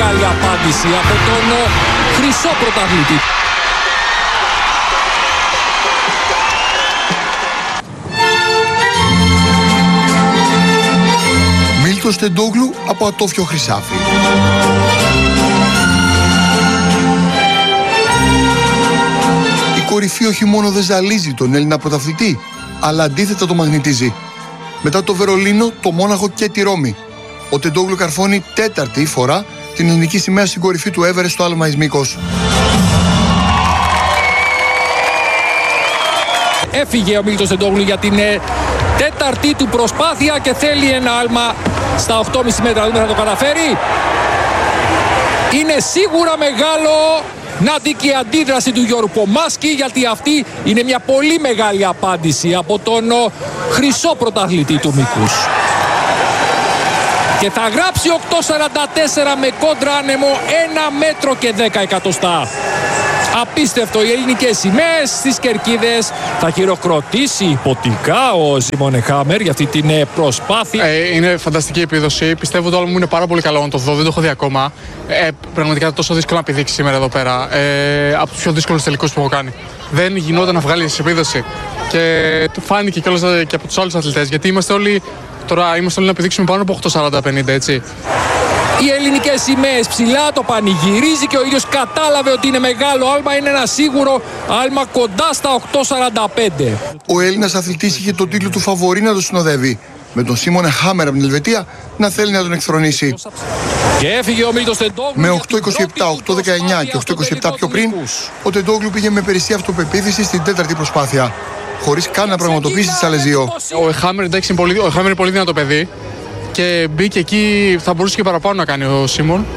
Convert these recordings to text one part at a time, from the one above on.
μεγάλη απάντηση από τον χρυσό πρωταθλητή. Μίλτος Τεντόγλου από Ατόφιο Χρυσάφι. Η κορυφή όχι μόνο δεν ζαλίζει τον Έλληνα πρωταθλητή, αλλά αντίθετα το μαγνητίζει. Μετά το Βερολίνο, το Μόναχο και τη Ρώμη, ο Τεντόγλου καρφώνει τέταρτη φορά την ελληνική σημαία στην κορυφή του Everest στο άλμα εις Μύκος. Έφυγε ο Μίλτος Τεντόγλου για την τέταρτη του προσπάθεια και θέλει ένα άλμα στα 8,5 μέτρα. Δούμε θα το καταφέρει. Είναι σίγουρα μεγάλο. Να δει και η αντίδραση του Γιώργου Πομάσκη, γιατί αυτή είναι μια πολύ μεγάλη απάντηση από τον χρυσό πρωταθλητή του μήκους. Και θα γράψει 8,44 με κόντρα άνεμο 1 μέτρο και 10 εκατοστά. Απίστευτο, οι ελληνικές σημαίες στις κερκίδες. Θα χειροκροτήσει υποτικά ο Σίμονε Χάμερ για αυτή την προσπάθεια. Είναι φανταστική επίδοση. Πιστεύω το άλλο μου είναι πάρα πολύ καλό να το δω. Δεν το έχω δει ακόμα. Πραγματικά τόσο δύσκολο να πηδήξει σήμερα εδώ πέρα. Από τους πιο δύσκολους τελικούς που έχω κάνει. Δεν γινόταν να βγάλει επίδοση. Και φάνηκε κιόλας και από τους άλλους αθλητές. Γιατί είμαστε όλοι να πηδήξουμε πάνω από 8,40-50, έτσι. Οι ελληνικές σημαίες ψηλά, το πανηγυρίζει και ο ίδιος κατάλαβε ότι είναι μεγάλο άλμα, είναι ένα σίγουρο άλμα κοντά στα 8,45. Ο Έλληνας αθλητής είχε τον τίτλο του φαβορί να το συνοδεύει, με τον Σίμονε Χάμερ από την Ελβετία να θέλει να τον εκθρονήσει. Και έφυγε ο Μίλτος Τεντόγλου. Με 8,27, 8,19 και 8,27 πιο πριν, ο Τεντόγλου πήγε με περισσή αυτοπεποίθηση στην τέταρτη προσπάθεια, χωρίς καν να πραγματοποιήσει τις άλλες δύο. Ο Χάμερ είναι πολύ δυνατό παιδί. Και μπήκε εκεί, θα μπορούσε και παραπάνω να κάνει ο Σίμον.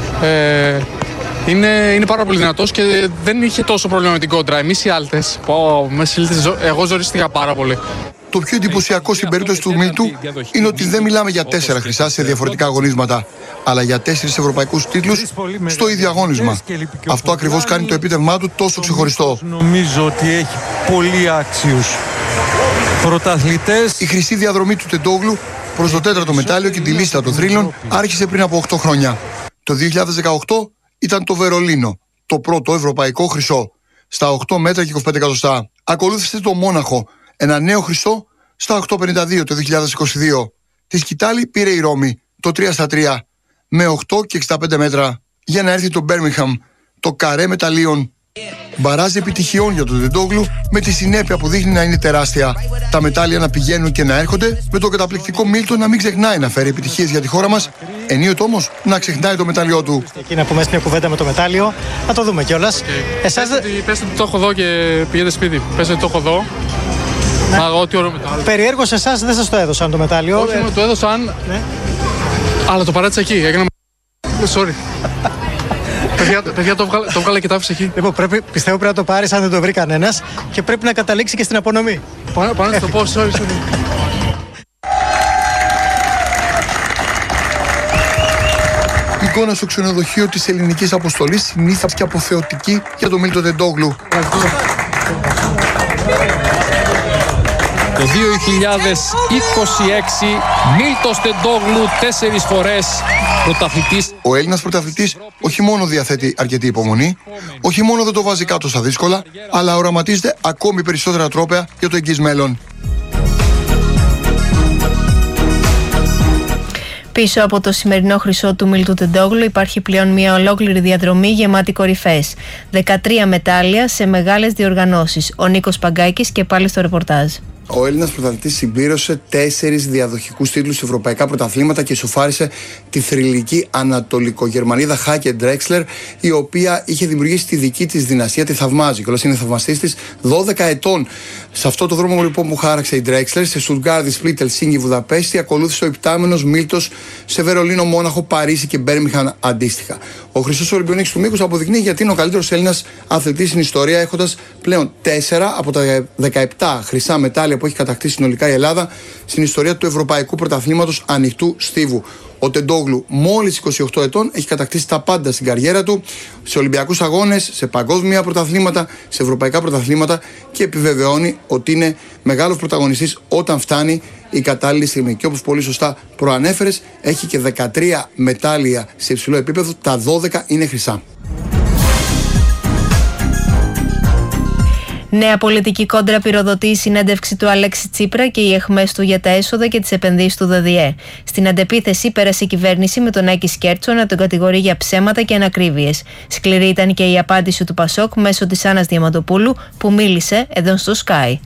Είναι πάρα πολύ δυνατός και δεν είχε τόσο πρόβλημα με την κόντρα. Εμείς οι άλτες, εγώ ζορίστηκα πάρα πολύ. Το πιο εντυπωσιακό στην περίπτωση του Μίλτου είναι ότι δεν μιλάμε για 4 χρυσά σε διαφορετικά αγωνίσματα, αλλά για 4 ευρωπαϊκούς τίτλους στο ίδιο αγώνισμα. Αυτό ακριβώς κάνει το επίτευγμά του τόσο ξεχωριστό. Νομίζω ότι έχει πολύ άξιους πρωταθλητές. Η χρυσή διαδρομή του Τεντόγλου προς το τέταρτο μετάλλιο και τη λίστα των θρύλων άρχισε πριν από 8 χρόνια. Το 2018 ήταν το Βερολίνο, το πρώτο ευρωπαϊκό χρυσό, στα 8 μέτρα και 25 εκατοστά. Ακολούθησε το Μόναχο, ένα νέο χρυσό στα 8,52 το 2022. Τη σκητάλη πήρε η Ρώμη, το 3 στα 3, με 8 και 65 μέτρα, για να έρθει το Μπέρμιγχαμ, το καρέ μεταλλίων. Μπαράζ επιτυχιών για τον Τεντόγλου, με τη συνέπεια που δείχνει να είναι τεράστια. Τα μετάλλια να πηγαίνουν και να έρχονται, με τον καταπληκτικό Μίλτον να μην ξεχνάει να φέρει επιτυχίες για τη χώρα μας, ενίοτε όμως να ξεχνάει το μετάλλιό του. Εκεί να πούμε μια κουβέντα με το μετάλλιο, να το δούμε κιόλας. Πες ότι το έχω δω και πηγαίνετε σπίτι. Πες ότι το έχω δω. Ό,τι ωραίο μετάλλιο. Περιέργως εσάς δεν σας το έδωσαν το μετάλλιο. Όχι, μου το έδωσαν, ναι. Αλλά το παράτησα εκεί. Έκανα. Sorry. Παιδιά, το βγάλα και το άφησα εκεί. Λοιπόν, πιστεύω πρέπει να το πάρεις αν δεν το βρει κανένας και πρέπει να καταλήξει και στην απονομή. Πάνω να το πω, sorry. Η εικόνα στο ξενοδοχείο της ελληνικής αποστολής συνήθως και αποθεωτική για τον Μίλτο Τεντόγλου. Το 2026 Μίλτος Τεντόγλου 4 φορές πρωταθλητής. Ο Έλληνας πρωταθλητής όχι μόνο διαθέτει αρκετή υπομονή, όχι μόνο δεν το βάζει κάτω στα δύσκολα, αλλά οραματίζεται ακόμη περισσότερα τρόπαια για το εγγύς μέλλον. Πίσω από το σημερινό χρυσό του Μίλτου Τεντόγλου υπάρχει πλέον μια ολόκληρη διαδρομή γεμάτη κορυφές. 13 μετάλλια σε μεγάλες διοργανώσεις. Ο Νίκος Παγκάκης και πάλι στο ρεπορτάζ. Ο Έλληνας πρωταθλητής συμπλήρωσε 4 διαδοχικούς τίτλους σε ευρωπαϊκά πρωταθλήματα και σοφάρισε τη θρυλική Ανατολικογερμανίδα Χάκε Ντρέξλερ, η οποία είχε δημιουργήσει τη δική της δυναστεία, τη θαυμάζει. Και όλος είναι θαυμαστής της 12 ετών. Σε αυτό το δρόμο λοιπόν που χάραξε η Ντρέξλερ, σε Στουτγκάρδη, Σπλίτ, Ελσίνκι, Βουδαπέστη, ακολούθησε ο υπτάμενος Μίλτος σε Βερολίνο, Μόναχο, Παρίσι και Μπέρμιγχαμ αντίστοιχα. Ο χρυσός Ολυμπιονίκης του μήκους αποδεικνύει γιατί είναι ο καλύτερος Έλληνας αθλητής στην ιστορία, έχοντας πλέον 4 από τα 17 χρυσά μετάλλια που έχει κατακτήσει συνολικά η Ελλάδα στην ιστορία του Ευρωπαϊκού Πρωταθλήματος Ανοιχτού Στίβου. Ο Τεντόγλου, μόλις 28 ετών, έχει κατακτήσει τα πάντα στην καριέρα του, σε Ολυμπιακούς αγώνες, σε παγκόσμια πρωταθλήματα, σε ευρωπαϊκά πρωταθλήματα και επιβεβαιώνει ότι είναι μεγάλος πρωταγωνιστής όταν φτάνει η κατάλληλη στιγμή. Και όπως πολύ σωστά προανέφερες, έχει και 13 μετάλλια σε υψηλό επίπεδο, τα 12 είναι χρυσά. Νέα πολιτική κόντρα πυροδοτεί η συνέντευξη του Αλέξη Τσίπρα και οι αιχμές του για τα έσοδα και τις επενδύσεις του ΔΔΕ. Στην αντεπίθεση πέρασε η κυβέρνηση με τον Άκη Σκέρτσο να τον κατηγορεί για ψέματα και ανακρίβειες. Σκληρή ήταν και η απάντηση του Πασόκ μέσω της Άννας Διαμαντοπούλου, που μίλησε εδώ στο Sky.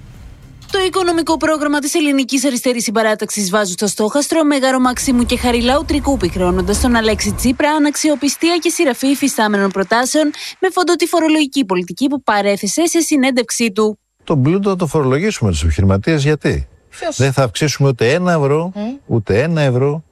Το οικονομικό πρόγραμμα της Ελληνικής Αριστερής Συμπαράταξης βάζουν στο στόχαστρο Μέγαρο Μαξίμου και Χαριλάου Τρικούπη, χρεώνοντας τον Αλέξη Τσίπρα αναξιοπιστία και σειραφή υφιστάμενων προτάσεων με φόντο τη φορολογική πολιτική που παρέθεσε σε συνέντευξή του. Τον πλούτο θα το φορολογήσουμε τους επιχειρηματίες, γιατί δεν θα αυξήσουμε ούτε ένα ευρώ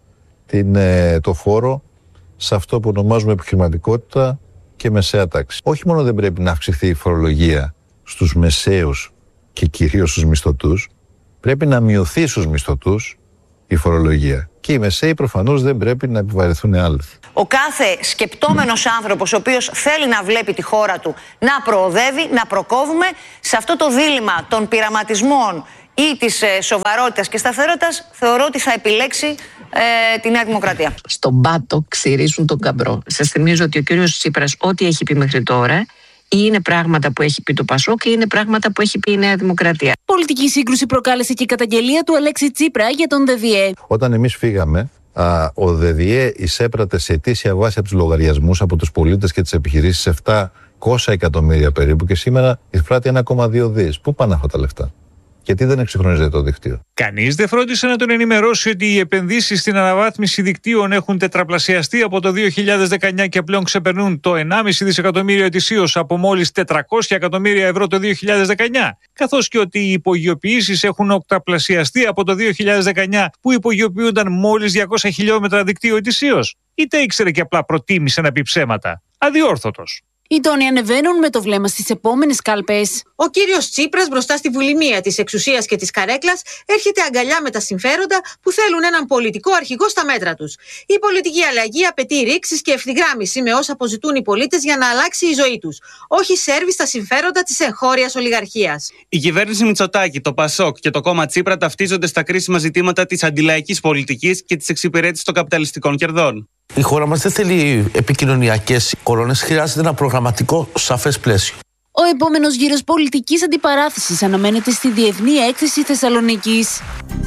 το φόρο σε αυτό που ονομάζουμε επιχειρηματικότητα και μεσαία τάξη. Όχι μόνο δεν πρέπει να αυξηθεί η φορολογία στους μεσαίους και κυρίως στους μισθωτούς, πρέπει να μειωθεί στους μισθωτούς η φορολογία. Και οι μεσαίοι προφανώς δεν πρέπει να επιβαρυνθούν άλλοι. Ο κάθε σκεπτόμενος άνθρωπος, ο οποίος θέλει να βλέπει τη χώρα του να προοδεύει, να προκόβουμε σε αυτό το δίλημμα των πειραματισμών ή της σοβαρότητας και σταθερότητας, θεωρώ ότι θα επιλέξει τη Νέα Δημοκρατία. Στον πάτο ξυρίζουν τον καμπρό. Σας θυμίζω ότι ο κύριος Τσίπρας ό,τι έχει πει μέχρι τώρα είναι πράγματα που έχει πει το Πασόκ και είναι πράγματα που έχει πει η Νέα Δημοκρατία. Πολιτική σύγκρουση προκάλεσε και η καταγγελία του Αλέξη Τσίπρα για τον ΔΔΕ. Όταν εμείς φύγαμε, ο ΔΔΕ εισέπρατε σε ετήσια βάση από τους λογαριασμούς από τους πολίτες και τις επιχειρήσεις 700 εκατομμύρια περίπου και σήμερα εισπράττει 1,2 δις. Πού πάνε αυτά τα λεφτά? Γιατί δεν εξυγχρονίζεται το δίκτυο? Κανείς δεν φρόντισε να τον ενημερώσει ότι οι επενδύσεις στην αναβάθμιση δικτύων έχουν τετραπλασιαστεί από το 2019 και πλέον ξεπερνούν το 1,5 δισεκατομμύριο ετησίως από μόλις 400 εκατομμύρια ευρώ το 2019. Καθώς και ότι οι υπογειοποιήσεις έχουν οκταπλασιαστεί από το 2019 που υπογειοποιούνταν μόλις 200 χιλιόμετρα δικτύου ετησίως. Είτε ήξερε και απλά προτίμησε να πει ψέματα. Αδιόρθωτος. Οι τόνοι ανεβαίνουν με το βλέμμα στις επόμενες κάλπες. Ο κύριος Τσίπρας μπροστά στη βουλημία της εξουσίας και της καρέκλας έρχεται αγκαλιά με τα συμφέροντα που θέλουν έναν πολιτικό αρχηγό στα μέτρα τους. Η πολιτική αλλαγή απαιτεί ρήξεις και ευθυγράμμιση με όσα αποζητούν οι πολίτες για να αλλάξει η ζωή τους. Όχι σέρβι στα συμφέροντα της εγχώριας ολιγαρχίας. Η κυβέρνηση Μητσοτάκη, το Πασόκ και το κόμμα Τσίπρα ταυτίζονται στα κρίσιμα ζητήματα της αντιλαϊκής πολιτικής και της εξυπηρέτησης των καπιταλιστικών κερδών. Η χώρα μας δεν θέλει επικοινωνιακές κολόνες, χρειάζεται ένα προγραμματικό σαφές πλαίσιο. Ο επόμενος γύρος πολιτικής αντιπαράθεσης αναμένεται στη Διεθνή Έκθεση Θεσσαλονίκης.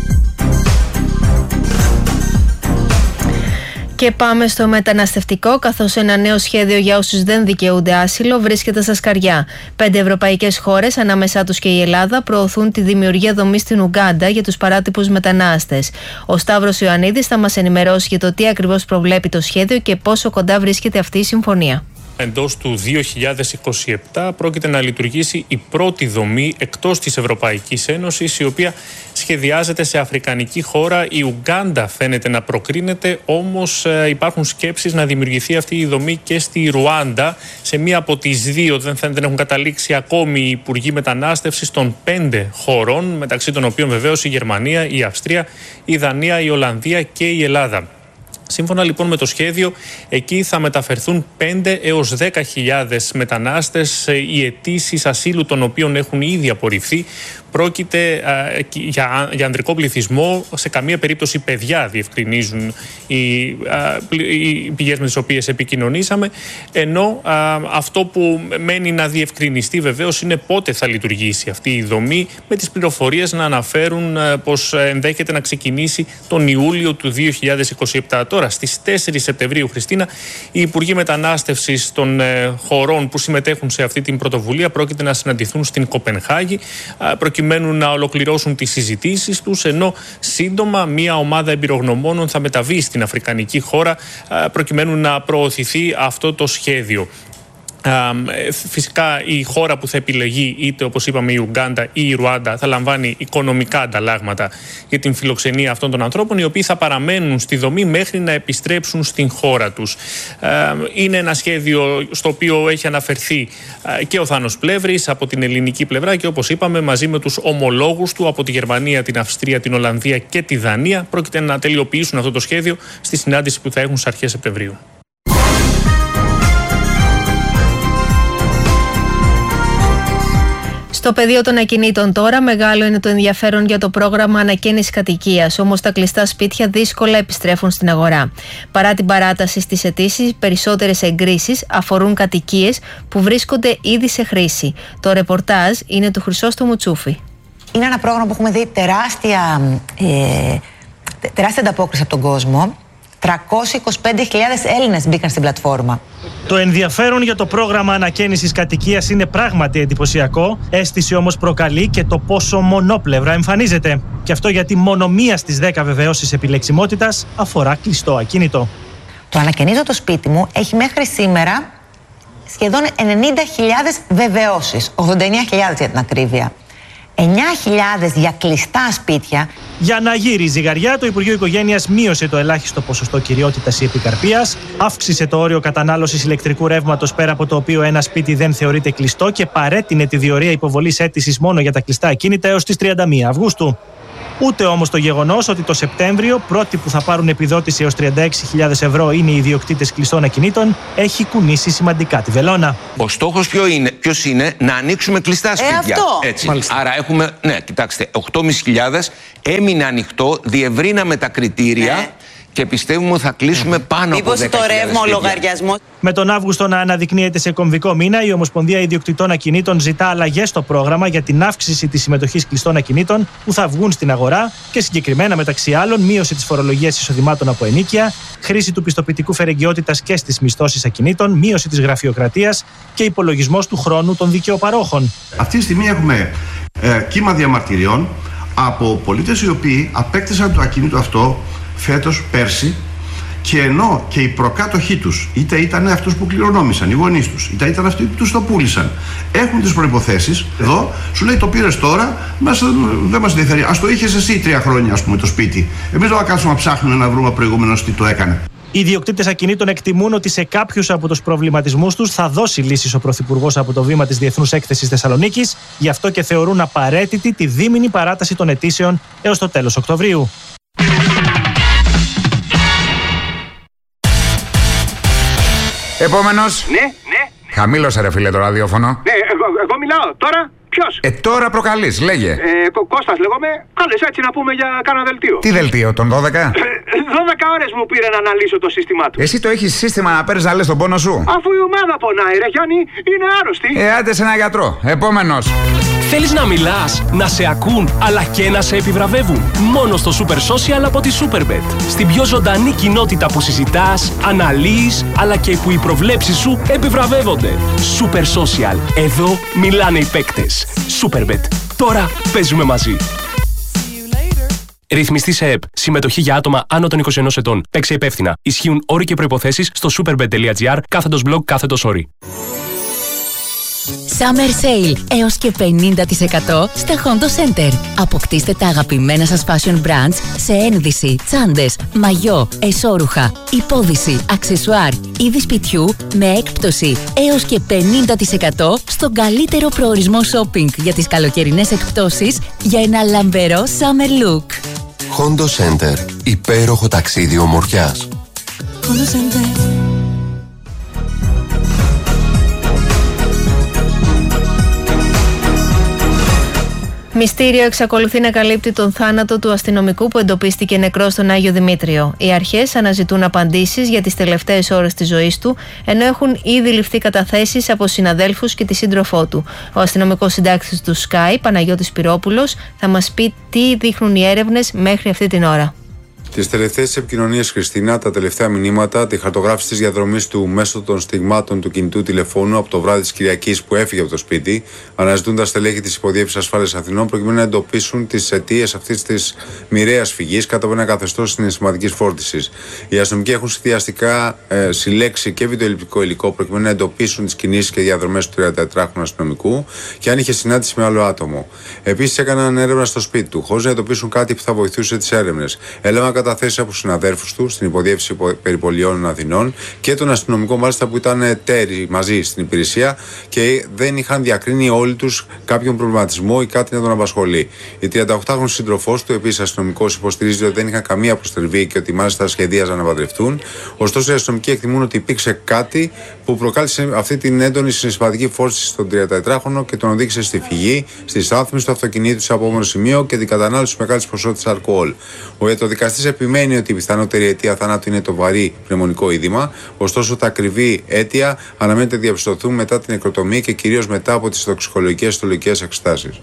Και πάμε στο μεταναστευτικό, καθώς ένα νέο σχέδιο για όσους δεν δικαιούνται άσυλο βρίσκεται στα σκαριά. 5 ευρωπαϊκές χώρες, ανάμεσά τους και η Ελλάδα, προωθούν τη δημιουργία δομής στην Ουγκάντα για τους παράτυπους μετανάστες. Ο Σταύρος Ιωαννίδης θα μας ενημερώσει για το τι ακριβώς προβλέπει το σχέδιο και πόσο κοντά βρίσκεται αυτή η συμφωνία. Εντός του 2027 πρόκειται να λειτουργήσει η πρώτη δομή εκτός της Ευρωπαϊκής Ένωσης, η οποία σχεδιάζεται σε αφρικανική χώρα. Η Ουγκάντα φαίνεται να προκρίνεται, όμως υπάρχουν σκέψεις να δημιουργηθεί αυτή η δομή και στη Ρουάντα, σε μία από τις δύο, δεν έχουν καταλήξει ακόμη οι υπουργοί μετανάστευσης των 5 χωρών, μεταξύ των οποίων βεβαίως η Γερμανία, η Αυστρία, η Δανία, η Ολλανδία και η Ελλάδα. Σύμφωνα λοιπόν με το σχέδιο, εκεί θα μεταφερθούν 5 έως 10.000 μετανάστες, οι αιτήσεις ασύλου των οποίων έχουν ήδη απορριφθεί. Πρόκειται για ανδρικό πληθυσμό, σε καμία περίπτωση παιδιά, διευκρινίζουν οι πηγές με τις οποίες επικοινωνήσαμε, ενώ αυτό που μένει να διευκρινιστεί βεβαίως είναι πότε θα λειτουργήσει αυτή η δομή, με τις πληροφορίες να αναφέρουν πως ενδέχεται να ξεκινήσει τον Ιούλιο του 2027. Τώρα, στις 4 Σεπτεμβρίου, Χριστίνα, οι Υπουργοί Μετανάστευσης των χωρών που συμμετέχουν σε αυτή την πρωτοβουλία πρόκειται να συναντηθούν στην Κοπενχάγη, προκειμένου να ολοκληρώσουν τις συζητήσεις τους, ενώ σύντομα μία ομάδα εμπειρογνωμόνων θα μεταβεί στην αφρικανική χώρα προκειμένου να προωθηθεί αυτό το σχέδιο. Φυσικά η χώρα που θα επιλεγεί, είτε όπως είπαμε η Ουγκάντα ή η Ρουάντα, θα λαμβάνει οικονομικά ανταλλάγματα για την φιλοξενία αυτών των ανθρώπων, οι οποίοι θα παραμένουν στη δομή μέχρι να επιστρέψουν στην χώρα τους. Είναι ένα σχέδιο στο οποίο έχει αναφερθεί και ο Θάνος Πλεύρης από την ελληνική πλευρά και, όπως είπαμε, μαζί με τους ομολόγους του από τη Γερμανία, την Αυστρία, την Ολλανδία και τη Δανία, πρόκειται να τελειοποιήσουν αυτό το σχέδιο στη συνάντηση που θα έχουν στις αρχές Σεπτεμβρίου. Στο πεδίο των ακινήτων τώρα, μεγάλο είναι το ενδιαφέρον για το πρόγραμμα ανακαίνησης κατοικίας, όμως τα κλειστά σπίτια δύσκολα επιστρέφουν στην αγορά. Παρά την παράταση στις αιτήσεις, περισσότερες εγκρίσεις αφορούν κατοικίες που βρίσκονται ήδη σε χρήση. Το ρεπορτάζ είναι του Χρυσόστομου Τσούφη. Είναι ένα πρόγραμμα που έχουμε δει τεράστια ανταπόκριση από τον κόσμο. 325.000 Έλληνες μπήκαν στην πλατφόρμα. Το ενδιαφέρον για το πρόγραμμα ανακαίνησης κατοικίας είναι πράγματι εντυπωσιακό. Αίσθηση όμως προκαλεί και το πόσο μονόπλευρα εμφανίζεται. Και αυτό γιατί μόνο μία στις 10 βεβαιώσεις επιλεξιμότητας αφορά κλειστό ακίνητο. Το ανακαινίζω το σπίτι μου έχει μέχρι σήμερα σχεδόν 90.000 βεβαιώσεις. 89.000 για την ακρίβεια. 9.000 για κλειστά σπίτια. Για να γύρει η ζυγαριά, το Υπουργείο Οικογένειας μείωσε το ελάχιστο ποσοστό κυριότητας ή επικαρπίας, αύξησε το όριο κατανάλωσης ηλεκτρικού ρεύματος πέρα από το οποίο ένα σπίτι δεν θεωρείται κλειστό και παρέτεινε τη διορία υποβολής αίτησης μόνο για τα κλειστά ακίνητα έως τις 31 Αυγούστου. Ούτε όμως το γεγονός ότι το Σεπτέμβριο πρώτοι που θα πάρουν επιδότηση έως 36.000 ευρώ είναι οι ιδιοκτήτες κλειστών ακινήτων έχει κουνήσει σημαντικά τη βελόνα. Ο στόχος ποιος είναι? Να ανοίξουμε κλειστά σπίτια. Αυτό. Έτσι. Άρα έχουμε, κοιτάξτε, 8.500 έμεινε ανοιχτό, διευρύναμε τα κριτήρια. Και πιστεύουμε ότι θα κλείσουμε πάνω από 10.000 σπίτια. Μήπως το ρεύμα ο λογαριασμός. Με τον Αύγουστο να αναδεικνύεται σε κομβικό μήνα, η Ομοσπονδία Ιδιοκτητών Ακινήτων ζητά αλλαγές στο πρόγραμμα για την αύξηση της συμμετοχής κλειστών ακινήτων που θα βγουν στην αγορά και συγκεκριμένα μεταξύ άλλων μείωση της φορολογίας εισοδημάτων από ενοίκια, χρήση του πιστοποιητικού φερεγγιότητας και στις μισθώσεις ακινήτων, μείωση της γραφειοκρατίας και υπολογισμός του χρόνου των δικαιοπαρόχων. Αυτή τη στιγμή έχουμε κύμα διαμαρτυριών από πολίτες οι οποίοι απέκτησαν το ακίνητο αυτό φέτος, πέρσι, και ενώ και οι προκάτοχοί τους, είτε ήταν αυτούς που κληρονόμησαν, οι γονείς τους, είτε ήταν αυτοί που τους το πούλησαν, έχουν τις προϋποθέσεις. Εδώ σου λέει το πήρες τώρα, δεν μας ενδιαφέρει. Ας το είχες εσύ 3 χρόνια, ας πούμε, το σπίτι. Εμείς δεν θα κάτσουμε να ψάχνουμε να βρούμε προηγούμενος τι το έκανε. Οι ιδιοκτήτες ακινήτων εκτιμούν ότι σε κάποιους από τους προβληματισμούς τους θα δώσει λύσεις ο Πρωθυπουργός από το βήμα της Διεθνούς Έκθεσης Θεσσαλονίκης, γι' αυτό και θεωρούν απαραίτητη τη δίμηνη παράταση των αιτήσεων έως το τέλος Οκτωβρίου. Επόμενος. Ναι. Χαμήλωσε ρε φίλε το ραδιόφωνο. Ναι, εγώ μιλάω. Τώρα ποιος? Τώρα προκαλείς, λέγε. Κώστας λέγομαι. Κάλες έτσι να πούμε για κάνα δελτίο. Τι δελτίο, τον 12? 12 ώρες μου πήρε να αναλύσω το σύστημά του. Εσύ το έχεις σύστημα να παίρνεις να λες τον πόνο σου? Αφού η ομάδα πονάει ρε Γιάννη, είναι άρρωστη. Άντε σε ένα γιατρό. Επόμενος. Θέλεις να μιλάς, να σε ακούν, αλλά και να σε επιβραβεύουν? Μόνο στο Super Social από τη Superbet. Στην πιο ζωντανή κοινότητα που συζητάς, αναλύεις, αλλά και που οι προβλέψεις σου επιβραβεύονται. Super Social. Εδώ μιλάνε οι παίκτες. Superbet. Τώρα παίζουμε μαζί. Ρυθμιστή σε ΕΠ. Συμμετοχή για άτομα άνω των 21 ετών. Παίξε υπεύθυνα. Ισχύουν όροι και προϋποθέσεις στο superbet.gr/blog/όροι. Summer Sale έως και 50% στα Hondo Center. Αποκτήστε τα αγαπημένα σας fashion brands σε ένδυση, τσάντες, μαγιό, εσώρουχα, υπόδυση, αξεσουάρ, είδη σπιτιού με έκπτωση έως και 50% στον καλύτερο προορισμό shopping για τις καλοκαιρινές εκπτώσεις για ένα λαμπερό summer look. Hondo Center. Υπέροχο ταξίδι ομορφιάς. Hondo Center. Μυστήριο εξακολουθεί να καλύπτει τον θάνατο του αστυνομικού που εντοπίστηκε νεκρός στον Άγιο Δημήτριο. Οι αρχές αναζητούν απαντήσεις για τις τελευταίες ώρες της ζωής του, ενώ έχουν ήδη ληφθεί καταθέσεις από συναδέλφους και τη σύντροφό του. Ο αστυνομικός συντάκτης του Sky, Παναγιώτης Πυρόπουλος, θα μας πει τι δείχνουν οι έρευνες μέχρι αυτή την ώρα. Τις τελευταίες επικοινωνίες, Χριστίνα, τα τελευταία μηνύματα, τη χαρτογράφηση της διαδρομής του μέσω των στιγμάτων του κινητού τηλεφώνου από το βράδυ της Κυριακής που έφυγε από το σπίτι, αναζητούν τα στελέχη της Υποδιεύθυνσης Ασφάλειας Αθηνών προκειμένου να εντοπίσουν τις αιτίες αυτής της μοιραίας φυγής κάτω από ένα καθεστώς συναισθηματικής φόρτισης. Οι αστυνομικοί έχουν συνδυαστικά συλλέξει και βιντεοελλειπτικό υλικό προκειμένου να εντοπίσουν τις κινήσεις και διαδρομές του 34χρονου αστυνομικού και αν είχε συνάντηση με άλλο άτομο. Επίσης, έκαναν έρευνα στο σπίτι του, χωρίς να εντοπίσουν κάτι που θα βοηθούσε τις έρευνες. Έλαβαν καταθέσεις από συναδέρφους του στην υποδιεύθυνση περιπολιών Αθηνών και τον αστυνομικό μάλιστα που ήταν τέρι μαζί στην υπηρεσία και δεν είχαν διακρίνει όλοι τους κάποιον προβληματισμό ή κάτι να τον απασχολεί. Η 38χρονη σύντροφός του, επίσης αστυνομικός, υποστηρίζει ότι δεν είχαν καμία αποστρεβή και ότι μάλιστα σχεδίαζαν να παντρευτούν. Ωστόσο, οι αστυνομικοί εκτιμούν ότι υπήρξε κάτι που προκάλεσε αυτή την έντονη συναισθηματική φόρτιση στον 34χρονο και τον οδήγησε στη φυγή, στη στάθμιση του αυτοκινήτου σε απόμενο σημείο και την κατανάλωση μεγάλης ποσότητας αλκοόλ. Ο ιατροδικαστής επιμένει ότι η πιθανότερη αιτία θανάτου είναι το βαρύ πνευμονικό είδημα. Ωστόσο, τα ακριβή αίτια αναμένεται διαπιστωθούν μετά την νεκροτομία και κυρίως μετά από τις τοξικολογικές ιστολογικές εξετάσεις.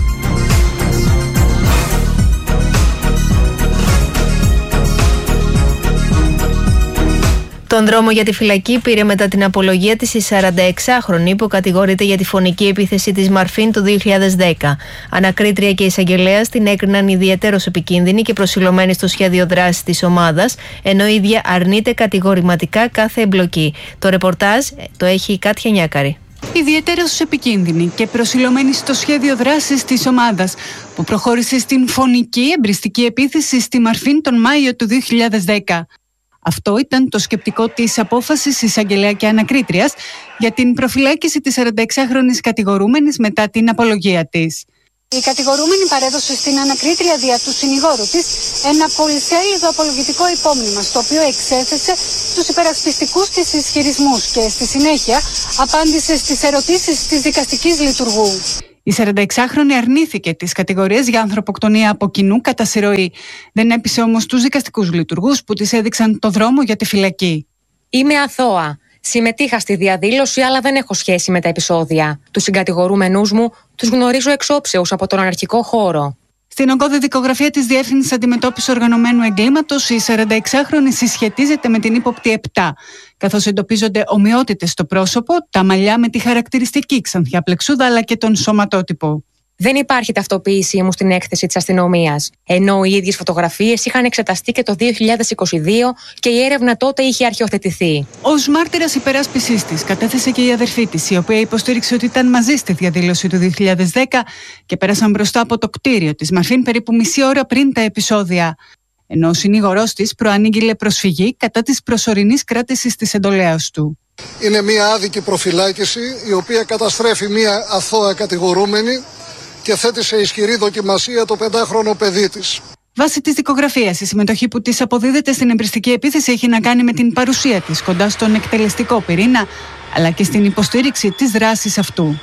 Τον δρόμο για τη φυλακή πήρε μετά την απολογία της η 46χρονη που κατηγορείται για τη φωνική επίθεση της Μαρφίν το 2010. Ανακρίτρια και εισαγγελέας την έκριναν ιδιαιτέρως επικίνδυνη και προσιλωμένη στο σχέδιο δράσης της ομάδας, ενώ η ίδια αρνείται κατηγορηματικά κάθε εμπλοκή. Το ρεπορτάζ το έχει η Κάτια Νιάκαρη. Ιδιαιτέρως επικίνδυνη και προσιλωμένη στο σχέδιο δράσης της ομάδας που προχώρησε στην φωνική εμπριστική επίθεση στη Μαρφίν τον Μάιο του 2010. Αυτό ήταν το σκεπτικό της απόφασης εισαγγελέα και ανακρίτριας για την προφυλάκηση της 46χρονης κατηγορούμενης μετά την απολογία της. Η κατηγορούμενη παρέδωσε στην ανακρίτρια δια του συνηγόρου της ένα πολυσέλιδο απολογητικό υπόμνημα, στο οποίο εξέθεσε τους υπερασπιστικούς της ισχυρισμούς και στη συνέχεια απάντησε στις ερωτήσεις της δικαστικής λειτουργού. Η 46χρονη αρνήθηκε τις κατηγορίες για ανθρωποκτονία από κοινού κατά συρροή. Δεν έπεισε όμως τους δικαστικούς λειτουργούς που της έδειξαν το δρόμο για τη φυλακή. Είμαι αθώα. Συμμετείχα στη διαδήλωση, αλλά δεν έχω σχέση με τα επεισόδια. Τους συγκατηγορούμενους μου τους γνωρίζω εξόψεως από τον αναρχικό χώρο. Στην ογκώδη δικογραφία της Διεύθυνσης Αντιμετώπισης Οργανωμένου Εγκλήματος, η 46χρονη συσχετίζεται με την ύποπτη 7, καθώς εντοπίζονται ομοιότητες στο πρόσωπο, τα μαλλιά με τη χαρακτηριστική ξανθιά πλεξούδα αλλά και τον σωματότυπο. Δεν υπάρχει ταυτοποίησή μου στην έκθεση της αστυνομίας, ενώ οι ίδιες φωτογραφίες είχαν εξεταστεί και το 2022 και η έρευνα τότε είχε αρχιοθετηθεί. Ως μάρτυρας υπεράσπισης της κατέθεσε και η αδερφή της, η οποία υποστήριξε ότι ήταν μαζί στη διαδήλωση του 2010 και πέρασαν μπροστά από το κτίριο της Μαρφίν περίπου μισή ώρα πριν τα επεισόδια. Ενώ ο συνήγορός της προανήγγειλε προσφυγή κατά της προσωρινής κράτησης της εντολέας του. Είναι μια άδικη προφυλάκηση, η οποία καταστρέφει μια αθώα κατηγορούμενη και θέτει σε ισχυρή δοκιμασία το 5χρονο παιδί της. Βάσει της δικογραφίας, η συμμετοχή που της αποδίδεται στην εμπριστική επίθεση έχει να κάνει με την παρουσία της κοντά στον εκτελεστικό πυρήνα, αλλά και στην υποστήριξη της δράσης αυτού.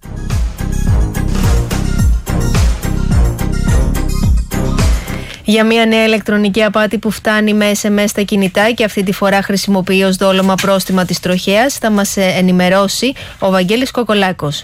Για μια νέα ηλεκτρονική απάτη που φτάνει με SMS στα κινητά και αυτή τη φορά χρησιμοποιεί ως δόλωμα πρόστιμα της τροχέας, θα μας ενημερώσει ο Βαγγέλης Κοκολάκος.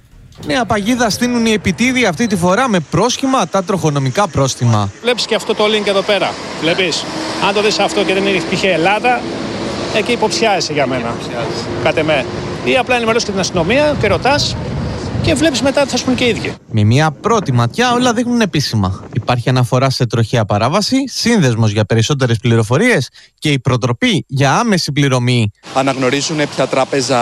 Νέα παγίδα στείνουν οι επιτίδιοι αυτή τη φορά με πρόσχημα τα τροχονομικά πρόστιμα. Βλέπεις και αυτό το link εδώ πέρα. Βλέπεις. Αν το δεις αυτό και δεν είναι π.χ. Ελλάδα, εκεί υποψιάζεσαι για μένα. Κατ' εμέ. Ή απλά ενημερώσεις και την αστυνομία και ρωτάς και βλέπεις μετά τι θα σου πούν και οι ίδιοι. Με μια πρώτη ματιά όλα δείχνουν επίσημα. Υπάρχει αναφορά σε τροχαία παράβαση, σύνδεσμος για περισσότερες πληροφορίες και η προτροπή για άμεση πληρωμή. Αναγνωρίζουν ποια τράπεζα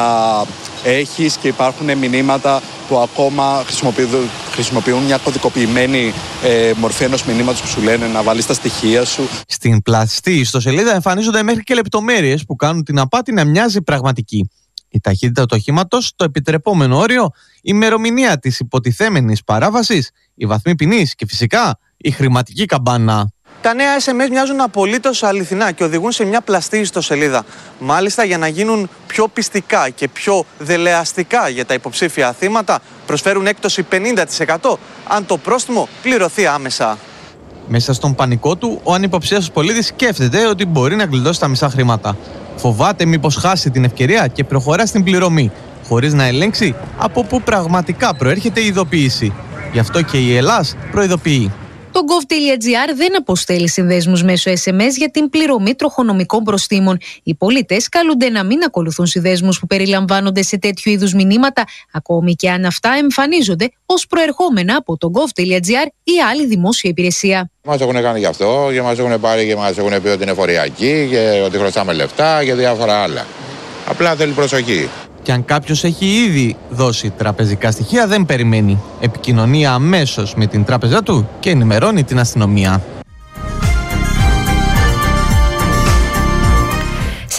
έχεις και υπάρχουν μηνύματα που ακόμα χρησιμοποιούν μια κωδικοποιημένη μορφή ενός μηνύματος που σου λένε να βάλεις τα στοιχεία σου. Στην πλαστή ιστοσελίδα εμφανίζονται μέχρι και λεπτομέρειες που κάνουν την απάτη να μοιάζει πραγματική. Η ταχύτητα του οχήματος, το επιτρεπόμενο όριο, η ημερομηνία της υποτιθέμενης παράβασης, η βαθμή ποινής και φυσικά η χρηματική καμπάνα. Τα νέα SMS μοιάζουν απολύτως αληθινά και οδηγούν σε μια πλαστή ιστοσελίδα. Μάλιστα, για να γίνουν πιο πιστικά και πιο δελεαστικά για τα υποψήφια θύματα, προσφέρουν έκπτωση 50% αν το πρόστιμο πληρωθεί άμεσα. Μέσα στον πανικό του, ο ανυποψίαστος πολίτης σκέφτεται ότι μπορεί να γλιτώσει τα μισά χρήματα. Φοβάται μήπως χάσει την ευκαιρία και προχωρά στην πληρωμή, χωρίς να ελέγξει από πού πραγματικά προέρχεται η ειδοποίηση. Γι' αυτό και η Ελλάς προειδοποιεί. Το gov.gr δεν αποστέλει συνδέσμους μέσω SMS για την πληρωμή τροχονομικών προστίμων. Οι πολίτες καλούνται να μην ακολουθούν συνδέσμους που περιλαμβάνονται σε τέτοιου είδους μηνύματα, ακόμη και αν αυτά εμφανίζονται ως προερχόμενα από το gov.gr ή άλλη δημόσια υπηρεσία. Μας έχουν κάνει γι' αυτό και μας έχουν πάρει και μας έχουν πει ότι είναι φοριακή και ότι χρωστάμε λεφτά και διάφορα άλλα. Απλά θέλει προσοχή. Και αν κάποιος έχει ήδη δώσει τραπεζικά στοιχεία, δεν περιμένει. Επικοινωνεί αμέσως με την τράπεζα του και ενημερώνει την αστυνομία.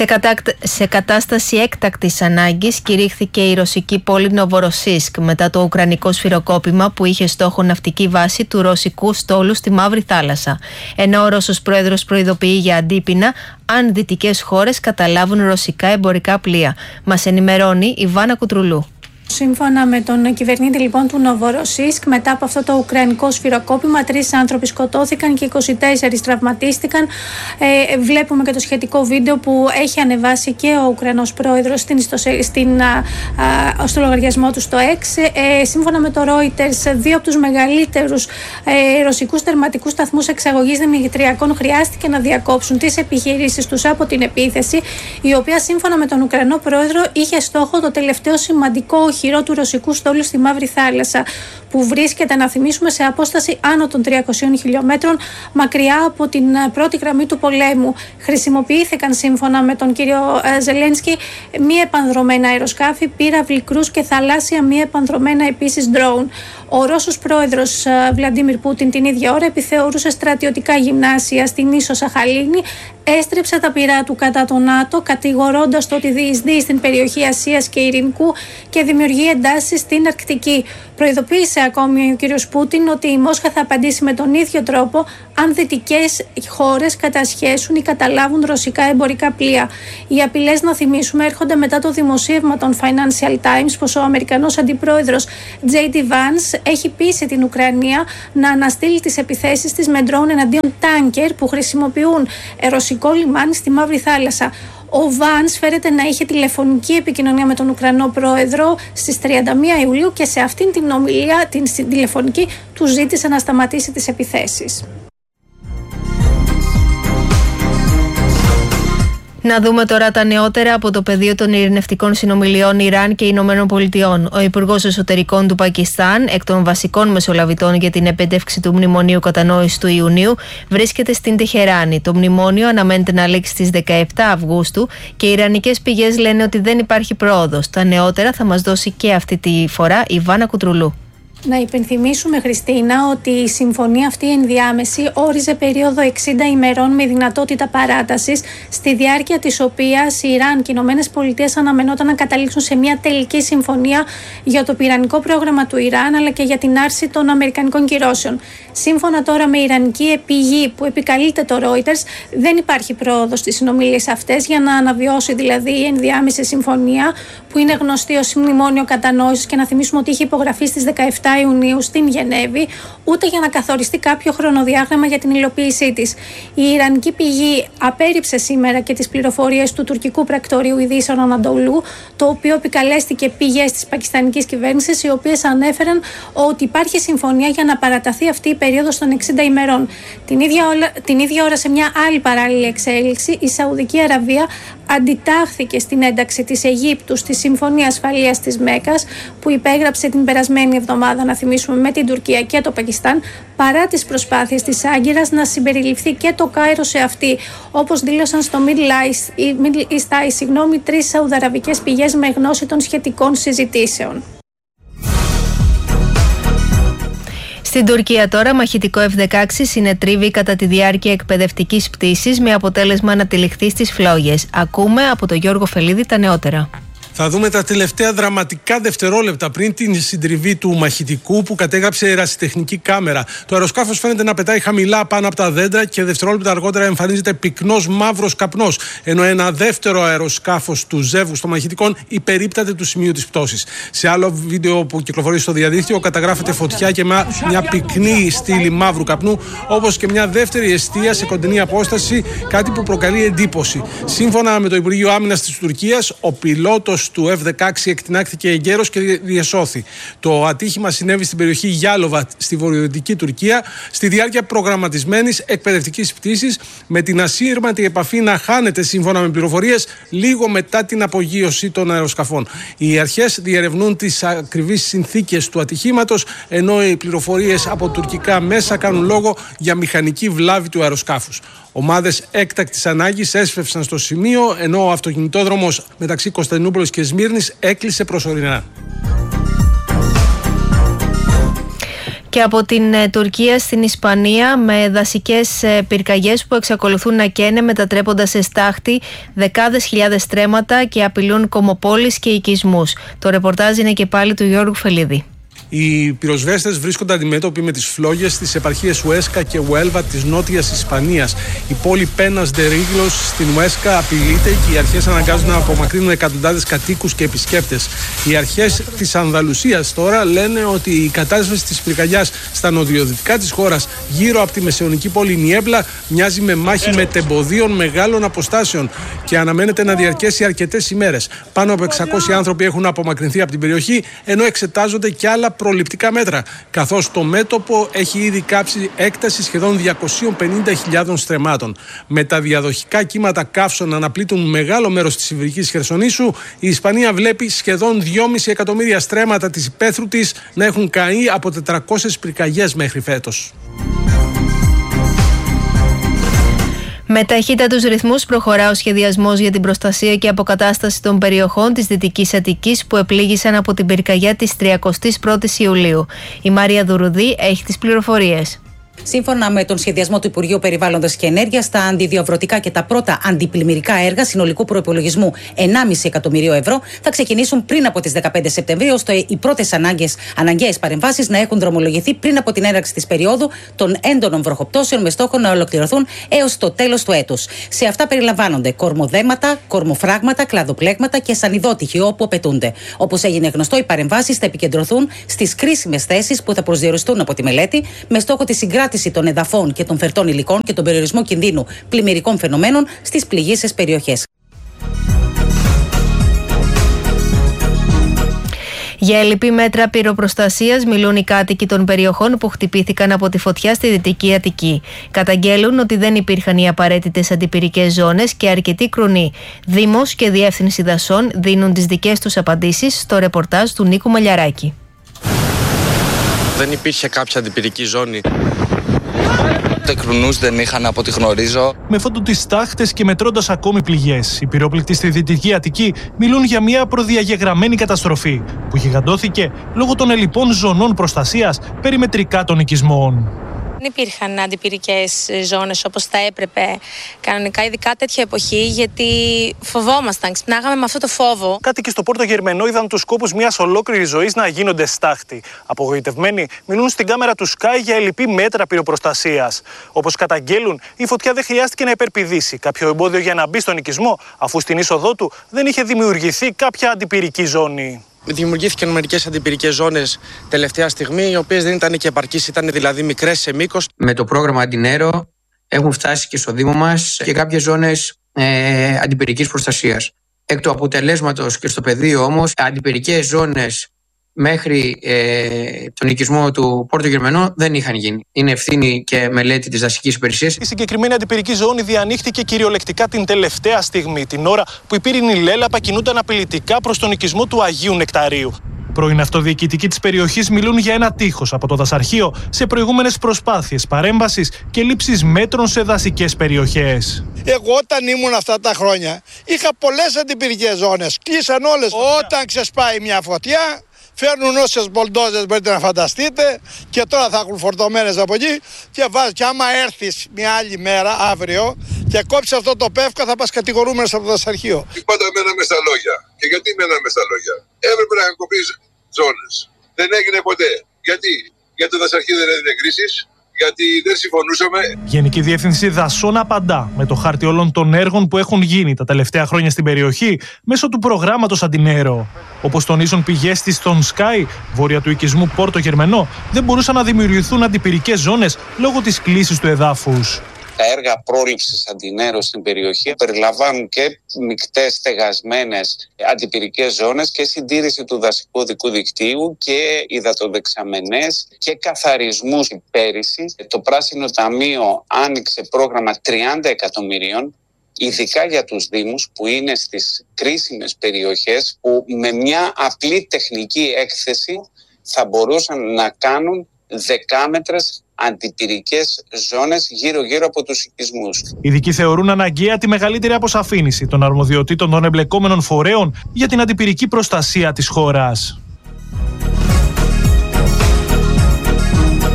Σε κατάσταση έκτακτης ανάγκης κηρύχθηκε η ρωσική πόλη Νοβοροσίσκ μετά το ουκρανικό σφυροκόπημα που είχε στόχο ναυτική βάση του ρωσικού στόλου στη Μαύρη Θάλασσα. Ενώ ο Ρώσος πρόεδρος προειδοποιεί για αντίπεινα αν δυτικές χώρες καταλάβουν ρωσικά εμπορικά πλοία. Μας ενημερώνει η Βάνα Κουτρουλού. Σύμφωνα με τον κυβερνήτη λοιπόν του Νοβοροσίσκ, μετά από αυτό το ουκρανικό σφυροκόπημα, 3 άνθρωποι σκοτώθηκαν και 24 τραυματίστηκαν. Βλέπουμε και το σχετικό βίντεο που έχει ανεβάσει και ο Ουκρανός πρόεδρος στο λογαριασμό του στο X. Σύμφωνα με το Reuters, 2 από τους μεγαλύτερους ρωσικούς τερματικούς σταθμούς εξαγωγής δημητριακών χρειάστηκε να διακόψουν τις επιχειρήσεις τους από την επίθεση, η οποία σύμφωνα με τον Ουκρανό πρόεδρο είχε στόχο το τελευταίο σημαντικό οχυρό του ρωσικού στόλου στη Μαύρη Θάλασσα, που βρίσκεται, να θυμίσουμε, σε απόσταση άνω των 300 χιλιόμετρων μακριά από την πρώτη γραμμή του πολέμου. Χρησιμοποιήθηκαν, σύμφωνα με τον κύριο Ζελένσκι, μη επανδρομένα αεροσκάφη, πύραυλοι κρούς και θαλάσσια μη επανδρομένα επίσης ντρόουν. Ο Ρώσος πρόεδρος Βλαντίμιρ Πούτιν την ίδια ώρα επιθεωρούσε στρατιωτικά γυμνάσια στην ίσο Σαχαλίνη, έστρεψε τα πυρά του κατά το ΝΑΤΟ, κατηγορώντας το ότι διεισδύει στην περιοχή Ασίας και Ειρηνικού και δημιουργεί εντάσεις στην Αρκτική. Προειδοποίησε ακόμη ο κύριος Πούτιν ότι η Μόσχα θα απαντήσει με τον ίδιο τρόπο αν δυτικές χώρες κατασχέσουν ή καταλάβουν ρωσικά εμπορικά πλοία. Οι απειλές, να θυμίσουμε, έρχονται μετά το δημοσίευμα των Financial Times πως ο Αμερικανός αντιπρόεδρος J.D. Vance έχει πείσει την Ουκρανία να αναστείλει τις επιθέσεις της με ντρόουν εναντίον τάνκερ που χρησιμοποιούν ρωσικό λιμάνι στη Μαύρη Θάλασσα. Ο Βάνς φέρεται να είχε τηλεφωνική επικοινωνία με τον Ουκρανό πρόεδρο στις 31 Ιουλίου και σε αυτήν την ομιλία, την τηλεφωνική, του ζήτησε να σταματήσει τις επιθέσεις. Να δούμε τώρα τα νεότερα από το πεδίο των ειρηνευτικών συνομιλιών Ιράν και Ηνωμένων Πολιτειών. Ο Υπουργός Εσωτερικών του Πακιστάν, εκ των βασικών μεσολαβητών για την επίτευξη του Μνημονίου Κατανόησης του Ιουνίου, βρίσκεται στην Τεχεράνη. Το μνημόνιο αναμένεται να λήξει στις 17 Αυγούστου και οι ιρανικές πηγές λένε ότι δεν υπάρχει πρόοδος. Τα νεότερα θα μας δώσει και αυτή τη φορά η Βάνα Κουτρουλού. Να υπενθυμίσουμε, Χριστίνα, ότι η συμφωνία αυτή ενδιάμεση όριζε περίοδο 60 ημερών με δυνατότητα παράτασης, στη διάρκεια της οποίας οι Ιράν και οι Ηνωμένες Πολιτείες αναμενόταν να καταλήξουν σε μια τελική συμφωνία για το πυρηνικό πρόγραμμα του Ιράν, αλλά και για την άρση των αμερικανικών κυρώσεων. Σύμφωνα τώρα με ιρανική πηγή που επικαλείται το Reuters, δεν υπάρχει πρόοδος στις συνομιλίες αυτές για να αναβιώσει δηλαδή η ενδιάμεση συμφωνία, που είναι γνωστή ως Μνημόνιο Κατανόησης και να θυμίσουμε ότι είχε υπογραφεί στις 17 Ιουνίου στην Γενέβη, ούτε για να καθοριστεί κάποιο χρονοδιάγραμμα για την υλοποίησή της. Η ιρανική πηγή απέρριψε σήμερα και τις πληροφορίες του τουρκικού πρακτορείου ειδήσεων Ανατολού, το οποίο επικαλέστηκε πηγές της πακιστανικής κυβέρνησης, οι οποίες ανέφεραν ότι υπάρχει συμφωνία για να παραταθεί αυτή η περίοδος των 60 ημερών. Την ίδια ώρα, σε μια άλλη παράλληλη εξέλιξη, η Σαουδική Αραβία αντιτάχθηκε στην ένταξη της Αιγύπτου στη Συμφωνία Ασφαλείας της Μέκκας, που υπέγραψε την περασμένη εβδομάδα, να θυμίσουμε, με την Τουρκία και το Πακιστάν, παρά τις προσπάθειες της Άγκυρας να συμπεριληφθεί και το Κάιρο σε αυτή, όπως δήλωσαν στο Middle East Eye, 3 σαουδαραβικές πηγές με γνώση των σχετικών συζητήσεων. Στην Τουρκία τώρα, μαχητικό F-16 συνετρίβει κατά τη διάρκεια εκπαιδευτικής πτήσης με αποτέλεσμα να τυλιχθεί στις φλόγες. Ακούμε από τον Γιώργο Φελίδη τα νεότερα. Θα δούμε τα τελευταία δραματικά δευτερόλεπτα πριν την συντριβή του μαχητικού που κατέγραψε ερασιτεχνική κάμερα. Το αεροσκάφος φαίνεται να πετάει χαμηλά πάνω από τα δέντρα και δευτερόλεπτα αργότερα εμφανίζεται πυκνός μαύρος καπνός. Ενώ ένα δεύτερο αεροσκάφος του Ζεύγους των μαχητικών υπερίπταται του σημείου της πτώσης. Σε άλλο βίντεο που κυκλοφορεί στο διαδίκτυο καταγράφεται φωτιά και μια πυκνή στήλη μαύρου καπνού, όπως και μια δεύτερη εστία σε κοντινή απόσταση, κάτι που προκαλεί εντύπωση. Σύμφωνα με το Υπουργείο Άμυνας της Τουρκίας, ο πιλότος του F-16 εκτινάχθηκε εγκαίρος και διεσώθη. Το ατύχημα συνέβη στην περιοχή Γιάλοβα στη βορειοδυτική Τουρκία στη διάρκεια προγραμματισμένης εκπαιδευτικής πτήσης, με την ασύρματη επαφή να χάνεται, σύμφωνα με πληροφορίες, λίγο μετά την απογείωση των αεροσκαφών. Οι αρχές διερευνούν τις ακριβείς συνθήκες του ατυχήματος, ενώ οι πληροφορίες από τουρκικά μέσα κάνουν λόγο για μηχανική βλάβη του αεροσκάφους. Ομάδες έκτακτης ανάγκης έσφευσαν στο σημείο, ενώ ο αυτοκινητόδρομος μεταξύ Κωνσταντινούπολης και Σμύρνης έκλεισε προσωρινά. Και από την Τουρκία στην Ισπανία, με δασικές πυρκαγιές που εξακολουθούν να καίνε, μετατρέποντας σε στάχτη δεκάδες χιλιάδες στρέμματα και απειλούν κομμοπόλεις και οικισμούς. Το ρεπορτάζ είναι και πάλι του Γιώργου Φελίδη. Οι πυροσβέστες βρίσκονται αντιμέτωποι με τις φλόγες στις επαρχίες Ουέσκα και Ουέλβα της νότιας Ισπανίας. Η πόλη Πένας ντε Ρίγλος στην Ουέσκα απειλείται και οι αρχές αναγκάζουν να απομακρύνουν εκατοντάδες κατοίκους και επισκέπτες. Οι αρχές της Ανδαλουσίας τώρα λένε ότι η κατάσβεση της πυρκαγιάς στα νοτιοδυτικά της χώρας, γύρω από τη μεσαιωνική πόλη Νιέμπλα, μοιάζει με μάχη μετεμποδίων μεγάλων αποστάσεων και αναμένεται να διαρκέσει αρκετές ημέρες. Πάνω από 600 άνθρωποι έχουν απομακρυνθεί από την περιοχή, ενώ εξετάζονται και άλλα προληπτικά μέτρα, καθώς το μέτωπο έχει ήδη κάψει έκταση σχεδόν 250.000 στρεμμάτων. Με τα διαδοχικά κύματα καύσων να αναπλήττουν μεγάλο μέρος της Ιβηρικής Χερσονήσου, η Ισπανία βλέπει σχεδόν 2,5 εκατομμύρια στρέμματα της υπαίθρου της να έχουν καεί από 400 πυρκαγιές μέχρι φέτος. Με ταχύτατους ρυθμούς προχωρά ο σχεδιασμός για την προστασία και αποκατάσταση των περιοχών της Δυτικής Αττικής που επλήγησαν από την πυρκαγιά της 31ης Ιουλίου. Η Μαρία Δουρουδή έχει τις πληροφορίες. Σύμφωνα με τον σχεδιασμό του Υπουργείου Περιβάλλοντος και Ενέργειας, τα αντιδιαβρωτικά και τα πρώτα αντιπλημμυρικά έργα συνολικού προϋπολογισμού 1,5 εκατομμυρίου ευρώ θα ξεκινήσουν πριν από τις 15 Σεπτεμβρίου, ώστε οι πρώτες αναγκαίες παρεμβάσεις να έχουν δρομολογηθεί πριν από την έναρξη της περίοδου των έντονων βροχοπτώσεων, με στόχο να ολοκληρωθούν έως το τέλος του έτους. Σε αυτά περιλαμβάνονται κορμοδέματα, κορμοφράγματα, κλαδοπλέγματα και σανιδότυχοι όπου απαιτούνται. Όπως έγινε γνωστό, οι παρεμβάσεις θα επικεντρωθούν στις κρίσιμες θέσεις που θα προσδιοριστούν από τη μελέτη, με στόχο τη συγκράτηση των εδαφών και των φερτών υλικών και τον περιορισμό κινδύνου πλημμυρικών φαινομένων στις πληγείσες περιοχές. Για ελλειπή μέτρα πυροπροστασίας μιλούν οι κάτοικοι των περιοχών που χτυπήθηκαν από τη φωτιά στη Δυτική Αττική. Καταγγέλουν ότι δεν υπήρχαν οι απαραίτητες αντιπυρικές ζώνες και αρκετή κρονή. Δήμος και Διεύθυνση Δασών δίνουν τις δικές τους απαντήσεις στο ρεπορτάζ του Νίκου Μαλιαράκη. Δεν υπήρχε κάποια αντιπυρική ζώνη. Ούτε κρουνούς δεν είχαν από ό,τι γνωρίζω. Με φόντο τις στάχτες και μετρώντας ακόμη πληγές, οι πυρόπληκτοι στη Δυτική Αττική μιλούν για μια προδιαγεγραμμένη καταστροφή που γιγαντώθηκε λόγω των ελλειπών ζωνών προστασίας περιμετρικά των οικισμών. Δεν υπήρχαν αντιπυρικές ζώνες όπως θα έπρεπε κανονικά, ειδικά τέτοια εποχή, γιατί φοβόμασταν, ξυπνάγαμε με αυτό το φόβο. Κάτοικοι στο Πόρτο Γερμενό είδαν τους σκόπους μιας ολόκληρης ζωής να γίνονται στάχτη. Απογοητευμένοι μιλούν στην κάμερα του Sky για ελλειπή μέτρα πυροπροστασίας. Όπως καταγγέλουν, η φωτιά δεν χρειάστηκε να υπερπηδήσει κάποιο εμπόδιο για να μπει στον οικισμό, αφού στην είσοδό του δεν είχε δημιουργηθεί κάποια αντιπυρική ζώνη. Δημιουργήθηκαν μερικές αντιπυρικές ζώνες τελευταία στιγμή, οι οποίες δεν ήταν και επαρκείς, ήταν δηλαδή μικρές σε μήκος. Με το πρόγραμμα Αντινέρο έχουν φτάσει και στο Δήμο μας και κάποιες ζώνες αντιπυρικής προστασίας. Εκ του αποτελέσματος και στο πεδίο όμως, αντιπυρικές ζώνες μέχρι τον οικισμό του Πόρτο Γερμενό δεν είχαν γίνει. Είναι ευθύνη και μελέτη της δασικής υπηρεσίας. Η συγκεκριμένη αντιπυρική ζώνη διανοίχθηκε κυριολεκτικά την τελευταία στιγμή, την ώρα που η πύρινη λέλαπα κινούνταν απειλητικά προς τον οικισμό του Αγίου Νεκταρίου. Οι πρώην αυτοδιοικητικοί της περιοχής μιλούν για ένα τείχος από το δασαρχείο σε προηγούμενες προσπάθειες παρέμβασης και λήψης μέτρων σε δασικές περιοχές. Εγώ όταν ήμουν αυτά τα χρόνια είχα πολλές αντιπυρικές ζώνες. Κλείσαν όλες. Όταν ξεσπάει μια φωτιά, φέρνουν όσες μπολντόζες μπορείτε να φανταστείτε και τώρα θα έχουν φορτωμένες από εκεί και βάζεις. Και άμα έρθεις μια άλλη μέρα, αύριο, και κόψεις αυτό το πεύκα, θα πας κατηγορούμενος από το δασαρχείο. Πάντα μέναμε στα λόγια. Και γιατί μέναμε στα λόγια? Έπρεπε να κοπείς ζώνες. Δεν έγινε ποτέ. Γιατί το δασαρχείο δεν έδινε κρίσεις. Γιατί δεν συμφωνούσαμε. Γενική Διεύθυνση Δασών απαντά με το χάρτη όλων των έργων που έχουν γίνει τα τελευταία χρόνια στην περιοχή μέσω του προγράμματος Αντινέρο. Όπως τονίζουν πηγές της στον Sky, βόρεια του οικισμού Πόρτο Γερμενό, δεν μπορούσαν να δημιουργηθούν αντιπυρικές ζώνες λόγω της κλίσης του εδάφους. Τα έργα πρόληψης Αντινέρο στην περιοχή περιλαμβάνουν και μικτές στεγασμένες αντιπυρικές ζώνες και συντήρηση του δασικού οδικού δικτύου και υδατοδεξαμενές και καθαρισμούς. Πέρυσι το Πράσινο Ταμείο άνοιξε πρόγραμμα 30 εκατομμυρίων ειδικά για τους Δήμους που είναι στις κρίσιμες περιοχές, που με μια απλή τεχνική έκθεση θα μπορούσαν να κάνουν δεκάμετρες αντιπυρικές ζώνες γύρω-γύρω από τους οικισμούς. Οι ειδικοί θεωρούν αναγκαία τη μεγαλύτερη αποσαφήνιση των αρμοδιοτήτων των εμπλεκόμενων φορέων για την αντιπυρική προστασία της χώρας.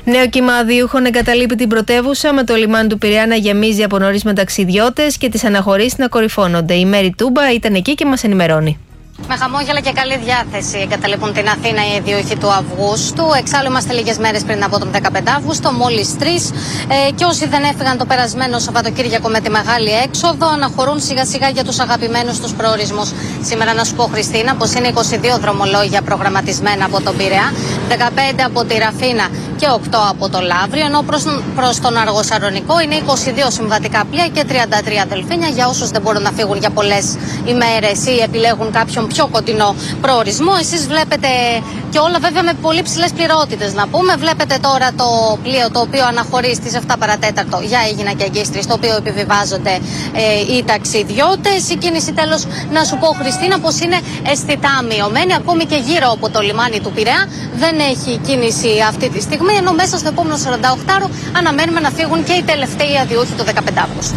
Νέο κύμα αδειούχων εγκαταλείπει την πρωτεύουσα, με το λιμάνι του Πειραιά να γεμίζει από νωρίς με ταξιδιώτες και τις αναχωρήσεις να κορυφώνονται. Η Μέρη Τούμπα ήταν εκεί και μας ενημερώνει. Με χαμόγελα και καλή διάθεση εγκαταλείπουν την Αθήνα οι δίωχοι του Αυγούστου. Εξάλλου είμαστε λίγες μέρες πριν από τον 15 Αύγουστο, μόλις 3. Και όσοι δεν έφυγαν το περασμένο Σαββατοκύριακο με τη μεγάλη έξοδο, αναχωρούν σιγά σιγά για τους αγαπημένους τους προορισμούς. Σήμερα να σου πω, Χριστίνα, πως είναι 22 δρομολόγια προγραμματισμένα από τον Πειραιά, 15 από τη Ραφίνα και 8 από το Λαύριο, ενώ προς τον Αργοσαρονικό είναι 22 συμβατικά πλοία και 33 δελφίνια για όσους δεν μπορούν να φύγουν για πολλές ημέρες ή επιλέγουν κάποιον πιο κοντινό προορισμό. Εσείς βλέπετε και όλα βέβαια με πολύ ψηλές πληρότητες να πούμε. Βλέπετε τώρα το πλοίο το οποίο αναχωρεί στις 7 παρατέταρτο για Αίγινα και Αγκίστρη, στο οποίο επιβιβάζονται οι ταξιδιώτες. Η κίνηση, τέλος να σου πω, Χριστίνα, πως είναι αισθητά μειωμένη. Ακόμη και γύρω από το λιμάνι του Πειραιά δεν έχει κίνηση αυτή τη στιγμή, ενώ μέσα στο επόμενο 48ωρο αναμένουμε να φύγουν και οι τελευταίοι αδιούχοι του 15 Αύγουστου.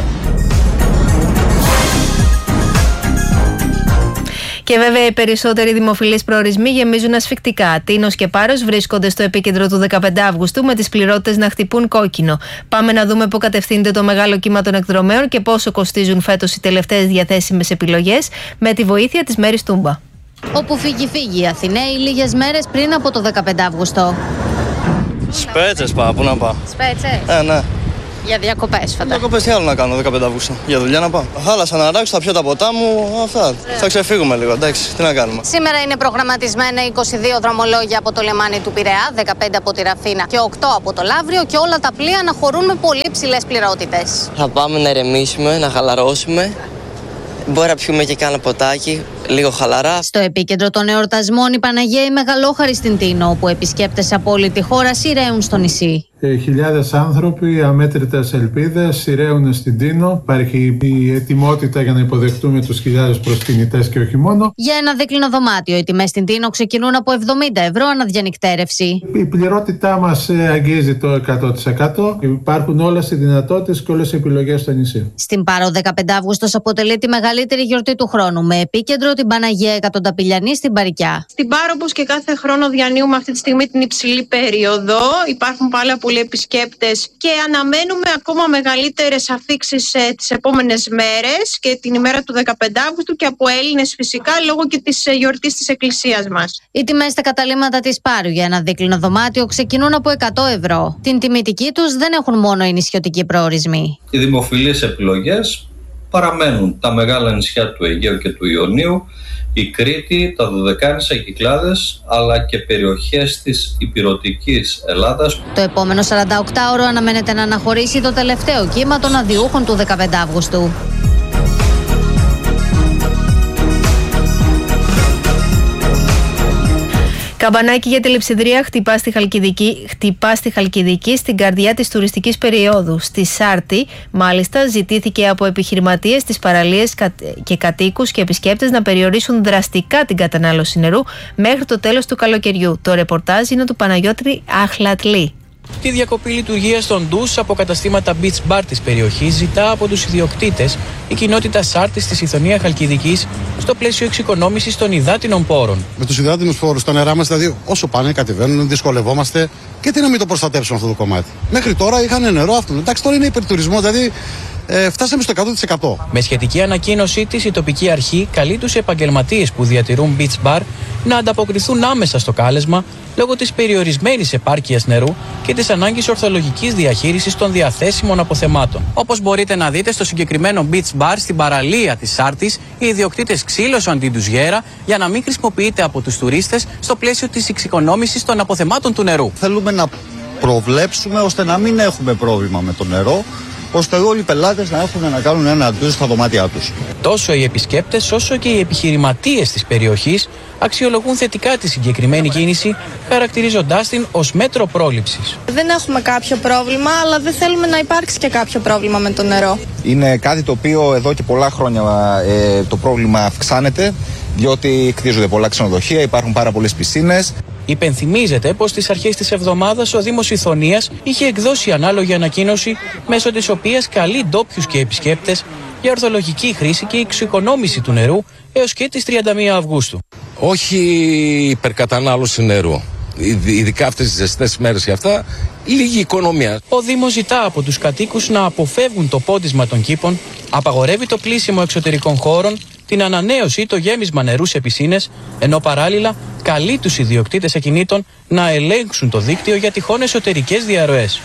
Και βέβαια οι περισσότεροι δημοφιλείς προορισμοί γεμίζουν ασφικτικά. Τίνος και Πάρος βρίσκονται στο επίκεντρο του 15 Αυγούστου, με τις πληρότητες να χτυπούν κόκκινο. Πάμε να δούμε πού κατευθύνεται το μεγάλο κύμα των εκδρομέων και πόσο κοστίζουν φέτος οι τελευταίες διαθέσιμες επιλογές, με τη βοήθεια της Μέρης Τούμπα. Όπου φύγει οι Αθηναίοι λίγες μέρες πριν από το 15 Αύγουστο. Σπέτσες πάω, πού να πάω. Σπέτσες? Ναι. Για διακοπές, φαντάζομαι. Διακοπές τι άλλο να κάνω 15 Αυγούστου. Για δουλειά να πάω. Θάλασσα να ράξω, θα πιω τα ποτά μου. Αυτά. Θα ξεφύγουμε λίγο, εντάξει. Τι να κάνουμε. Σήμερα είναι προγραμματισμένα 22 δρομολόγια από το λιμάνι του Πειραιά, 15 από τη Ραφίνα και 8 από το Λαύριο, και όλα τα πλοία αναχωρούν με πολύ ψηλές πληρότητες. Θα πάμε να ηρεμήσουμε, να χαλαρώσουμε. Μπορεί να πιούμε και κάνα ποτάκι, λίγο χαλαρά. Στο επίκεντρο των εορτασμών η Παναγία η Μεγαλόχαρη στην Τίνο, όπου επισκέπτες από όλη τη χώρα σειραίουν στο νησί. Χιλιάδες άνθρωποι, αμέτρητες ελπίδες σειραίουν στην Τίνο. Υπάρχει η ετοιμότητα για να υποδεχτούμε τους χιλιάδες προσκυνητές και όχι μόνο. Για ένα δίκλινο δωμάτιο, οι τιμές στην Τίνο ξεκινούν από 70 ευρώ αναδιανυκτέρευση. Η πληρότητά μας αγγίζει το 100%. Υπάρχουν όλες οι δυνατότητες και όλες οι επιλογές στο νησί. Στην Πάρο, 15 Αύγουστος αποτελεί τη μεγαλύτερη γιορτή του χρόνου, με επίκεντρο την Παναγία Εκατονταπηλιανή στην Παρικιά. Στην Πάρο, όπως και κάθε χρόνο, διανύουμε αυτή τη στιγμή την υψηλή περίοδο. Υπάρχουν πάρα πολλοί επισκέπτες και αναμένουμε ακόμα μεγαλύτερες αφίξεις τις επόμενες μέρες και την ημέρα του 15 Αύγουστου και από Έλληνες φυσικά, λόγω και της γιορτής της Εκκλησίας μας. Οι τιμές στα καταλύματα της Πάρου για ένα δίκλινο δωμάτιο ξεκινούν από 100 ευρώ. Την τιμητική τους δεν έχουν μόνο οι νησιωτικοί προορισμοί. Οι δημοφιλείς επιλογές παραμένουν τα μεγάλα νησιά του Αιγαίου και του Ιωνίου, η Κρήτη, τα Δωδεκάνησα, οι Κυκλάδες, αλλά και περιοχές της ηπειρωτικής Ελλάδας. Το επόμενο 48ωρο αναμένεται να αναχωρήσει το τελευταίο κύμα των αδιούχων του 15 Αύγουστου. Καμπανάκι για τη λειψιδρία χτυπά στη Χαλκιδική, στην καρδιά της τουριστικής περίοδου. Στη Σάρτη, μάλιστα, ζητήθηκε από επιχειρηματίες της παραλίες και κατοίκους και επισκέπτες να περιορίσουν δραστικά την κατανάλωση νερού μέχρι το τέλος του καλοκαιριού. Το ρεπορτάζ είναι του Παναγιώτη Αχλατλή. Τη διακοπή λειτουργίας των ντους από καταστήματα beach bar της περιοχής ζητά από τους ιδιοκτήτες η κοινότητα Σάρτη στη Σιθωνία Χαλκιδικής στο πλαίσιο εξοικονόμησης των υδάτινων πόρων. Με τους υδάτινους πόρους, τα νερά μας, δηλαδή όσο πάνε, κατεβαίνουν, δυσκολευόμαστε, και τι να μην το προστατεύσουμε αυτό το κομμάτι. Μέχρι τώρα είχαν νερό αυτό. Εντάξει, τώρα είναι υπερτουρισμό, δηλαδή φτάσαμε στο 100%. Με σχετική ανακοίνωσή της, η τοπική αρχή καλεί τους επαγγελματίες που διατηρούν beach bar να ανταποκριθούν άμεσα στο κάλεσμα λόγω της περιορισμένης επάρκειας νερού και της ανάγκης ορθολογικής διαχείρισης των διαθέσιμων αποθεμάτων. Όπως μπορείτε να δείτε στο συγκεκριμένο beach bar στην παραλία της Σάρτης, οι ιδιοκτήτες ξύλωσαν την ντουζιέρα για να μην χρησιμοποιείται από τους τουρίστες στο πλαίσιο της εξοικονόμησης των αποθεμάτων του νερού. Θέλουμε να προβλέψουμε ώστε να μην έχουμε πρόβλημα με το νερό, ώστε όλοι οι πελάτες να έχουν να κάνουν ένα ντουζ στα δωμάτια τους. Τόσο οι επισκέπτες όσο και οι επιχειρηματίες της περιοχής αξιολογούν θετικά τη συγκεκριμένη κίνηση, χαρακτηρίζοντάς την ως μέτρο πρόληψης. Δεν έχουμε κάποιο πρόβλημα, αλλά δεν θέλουμε να υπάρξει και κάποιο πρόβλημα με το νερό. Είναι κάτι το οποίο εδώ και πολλά χρόνια το πρόβλημα αυξάνεται, διότι κτίζονται πολλά ξενοδοχεία, υπάρχουν πάρα πολλές πισίνες. Υπενθυμίζεται πως στις αρχές της εβδομάδας ο Δήμος Ιθωνίας είχε εκδώσει ανάλογη ανακοίνωση, μέσω της οποίας καλεί ντόπιους και επισκέπτες για ορθολογική χρήση και εξοικονόμηση του νερού έως και τις 31 Αυγούστου. Όχι υπερκατανάλωση νερού. ειδικά αυτές τις ζεστές μέρες και αυτά, λίγη οικονομία. Ο Δήμος ζητά από τους κατοίκους να αποφεύγουν το πόντισμα των κήπων, απαγορεύει το κλείσιμο εξωτερικών χώρων, την ανανέωση ή το γέμισμα νερού σε πισίνες, ενώ παράλληλα καλεί τους ιδιοκτήτες ακινήτων να ελέγξουν το δίκτυο για τυχόν εσωτερικές διαρροές.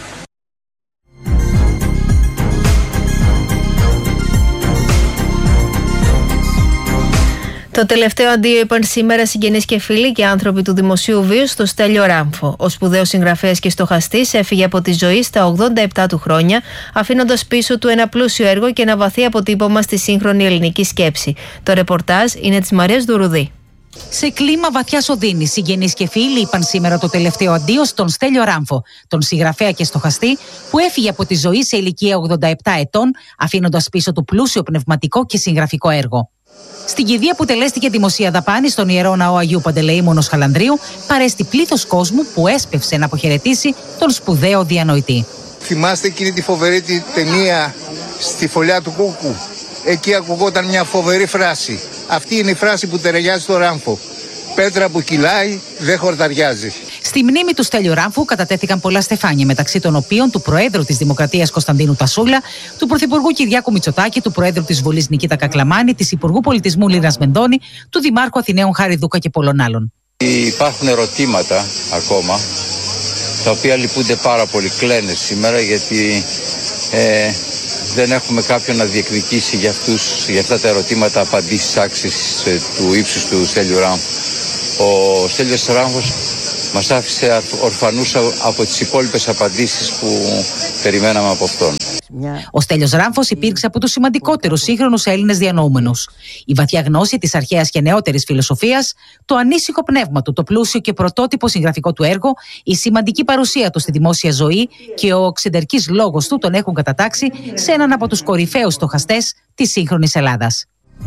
Το τελευταίο αντίο είπαν σήμερα συγγενείς και φίλοι και άνθρωποι του δημοσίου βίου στο Στέλιο Ράμφο. Ο σπουδαίος συγγραφέας και στοχαστής έφυγε από τη ζωή στα 87 του χρόνια, αφήνοντας πίσω του ένα πλούσιο έργο και ένα βαθύ αποτύπωμα στη σύγχρονη ελληνική σκέψη. Το ρεπορτάζ είναι της Μαρίας Δουρουδή. Σε κλίμα βαθιάς οδύνης, συγγενείς και φίλοι είπαν σήμερα το τελευταίο αντίο στον Στέλιο Ράμφο, τον συγγραφέα και στοχαστή που έφυγε από τη ζωή σε ηλικία 87 ετών, αφήνοντας πίσω του πλούσιο πνευματικό και συγγραφικό έργο. Στην κηδεία που τελέστηκε δημοσία δαπάνη στον Ιερό Ναό Αγίου Παντελεήμονος Χαλανδρίου, παρέστη πλήθος κόσμου που έσπευσε να αποχαιρετήσει τον σπουδαίο διανοητή. Θυμάστε εκείνη τη φοβερή ταινία στη φωλιά του Κούκου? Εκεί ακουγόταν μια φοβερή φράση. Αυτή είναι η φράση που ταιριάζει στο Ράμφο. Πέτρα που κυλάει δεν χορταριάζει. Στη μνήμη του Στέλιου Ράμφου κατατέθηκαν πολλά στεφάνια, μεταξύ των οποίων του Προέδρου της Δημοκρατίας Κωνσταντίνου Τασούλα, του Πρωθυπουργού Κυριάκου Μητσοτάκη, του Προέδρου της Βουλής Νικήτα Κακλαμάνη, της Υπουργού Πολιτισμού Λίνας Μενδώνη, του Δημάρχου Αθηναίων Χάρη Δούκα και πολλών άλλων. Υπάρχουν ερωτήματα ακόμα, τα οποία λυπούνται πάρα πολύ, κλαίνε σήμερα, γιατί δεν έχουμε κάποιον να διεκδικήσει για αυτά τα ερωτήματα απαντήσεις άξιες του ύψους του Στέλιου Ράμφου. Ο Στέλιος Ράμφος μας άφησε ορφανούς από τις υπόλοιπες απαντήσεις που περιμέναμε από αυτόν. Ο Στέλιος Ράμφος υπήρξε από τους σημαντικότερους σύγχρονους Έλληνες διανοούμενους. Η βαθιά γνώση της αρχαίας και νεότερης φιλοσοφίας, το ανήσυχο πνεύμα του, το πλούσιο και πρωτότυπο συγγραφικό του έργο, η σημαντική παρουσία του στη δημόσια ζωή και ο οξεντερκής λόγος του τον έχουν κατατάξει σε έναν από τους κορυφαίους στοχαστές της σύγχρονης Ελλάδας.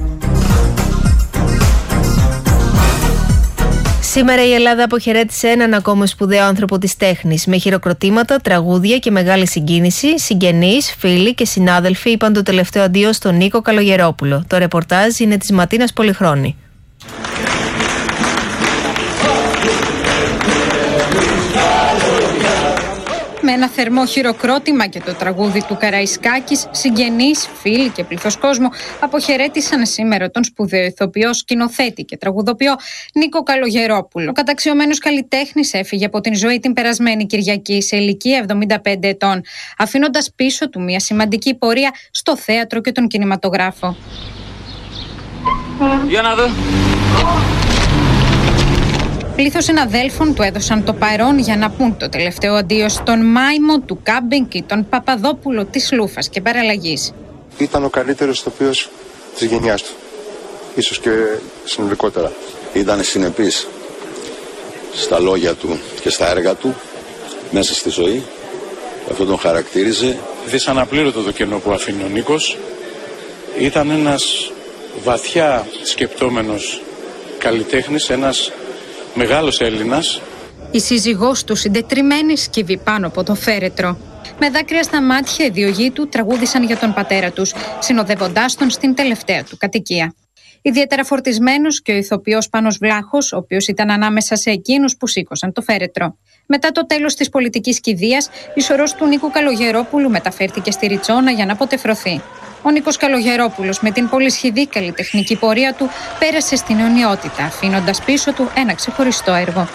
Σήμερα η Ελλάδα αποχαιρέτησε έναν ακόμα σπουδαίο άνθρωπο της τέχνης. Με χειροκροτήματα, τραγούδια και μεγάλη συγκίνηση, συγγενείς, φίλοι και συνάδελφοι είπαν το τελευταίο αντίο στον Νίκο Καλογερόπουλο. Το ρεπορτάζ είναι της Ματίνας Πολυχρόνη. Με ένα θερμό χειροκρότημα και το τραγούδι του Καραϊσκάκης, συγγενείς, φίλοι και πλήθος κόσμου αποχαιρέτησαν σήμερα τον σπουδαίο ηθοποιό, σκηνοθέτη και τραγουδοποιό Νίκο Καλογερόπουλο. Ο καταξιωμένος καλλιτέχνης έφυγε από την ζωή την περασμένη Κυριακή σε ηλικία 75 ετών, αφήνοντας πίσω του μια σημαντική πορεία στο θέατρο και τον κινηματογράφο. Για να δω. Πλήθος συναδέλφων του έδωσαν το παρόν για να πούν το τελευταίο αντίο στον Μάιμο του Κάμπινγκ και τον Παπαδόπουλο της Λούφας και Παραλλαγής. Ήταν ο καλύτερος ηθοποιός της γενιάς του, ίσως και συνολικότερα. Ήταν συνεπής στα λόγια του και στα έργα του, μέσα στη ζωή. Αυτό τον χαρακτήριζε. Δυσαναπλήρωτο το κενό που αφήνει ο Νίκος. Ήταν ένας βαθιά σκεπτόμενος καλλιτέχνης, ένας μεγάλος Έλληνας. Η σύζυγός του συντετριμμένη σκύβει πάνω από το φέρετρο. Με δάκρυα στα μάτια, οι δύο γη του τραγούδησαν για τον πατέρα τους, συνοδεύοντάς τον στην τελευταία του κατοικία. Ιδιαίτερα φορτισμένος και ο ηθοποιός Πάνος Βλάχος, ο οποίος ήταν ανάμεσα σε εκείνους που σήκωσαν το φέρετρο. Μετά το τέλος της πολιτικής κηδείας, η σωρός του Νίκου Καλογερόπουλου μεταφέρθηκε στη Ριτσόνα για να αποτεφρωθεί. Ο Νίκος Καλογερόπουλος με την πολυσχηδή καλλιτεχνική πορεία του πέρασε στην αιωνιότητα, αφήνοντας πίσω του ένα ξεχωριστό έργο.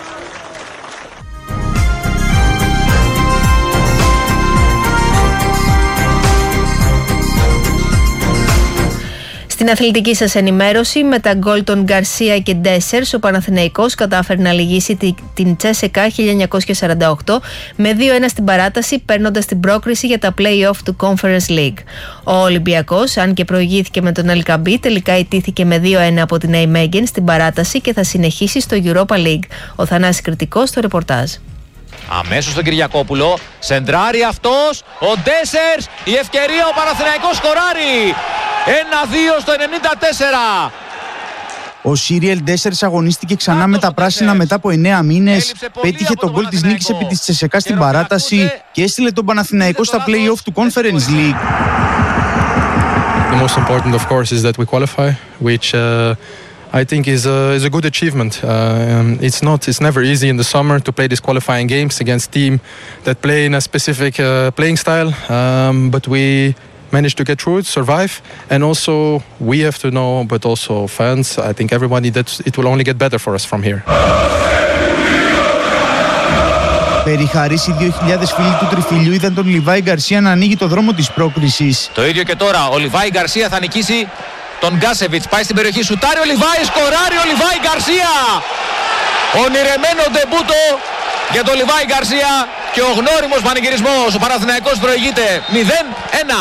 Στην αθλητική σας ενημέρωση, με τα γκολ των Γκαρσία και Ντέσσερς, ο Παναθηναϊκός κατάφερε να λυγίσει την Τσέσεκα 1948 με 2-1 στην παράταση, παίρνοντας την πρόκριση για τα play-off του Conference League. Ο Ολυμπιακός, αν και προηγήθηκε με τον Ελκαμπή, τελικά ιτήθηκε με 2-1 από την Αϊμέγεν στην παράταση και θα συνεχίσει στο Europa League. Ο Θανάσης Κρητικός στο ρεπορτάζ. Αμέσως στον Κυριακόπουλο, σεντράρει αυτός, ο Ντέσσερς, η ευκαιρία, ο Παναθηναϊκός σκοράρει, 1-2 στο 94. Ο Σύριελ Ντέσσερς αγωνίστηκε ξανά με τα πράσινα μετά από 9 μήνες, πέτυχε τον γκολ της νίκης επί της Τσεσεκά στην παράταση και έστειλε τον Παναθηναϊκό στα play-off του Conference League. The most important of course is that we qualify, which I think is a good achievement. It's never easy in the summer to play these qualifying games against team that play in a specific playing style, but we managed to get through it, survive, and also we have to know, but also fans, I think everybody, that it will only get better for us from here. Περιχαρείς οι 2.000 φίλοι του Τριφυλιού είδαν τον Λιβάη Γκαρσία να ανοίγει το δρόμο της πρόκρισης. Το ίδιο και τώρα, ο Λιβάη Γκαρσία θα νικήσει τον Γκάσεβιτς. Πάει στην περιοχή, σουτάρει ο Λιβάη, σκοράρει ο Λιβάη Γκαρσία. Ονειρεμένο ντεμπούτο για τον Λιβάη Γκαρσία και ο γνώριμος πανηγυρισμός. Ο Παναθηναϊκός προηγείται 0-1.